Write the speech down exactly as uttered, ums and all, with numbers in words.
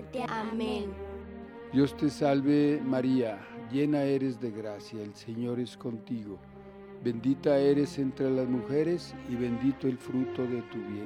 eternamente. Amén. Dios te salve María, llena eres de gracia, el Señor es contigo. Bendita eres entre las mujeres y bendito el fruto de tu vientre.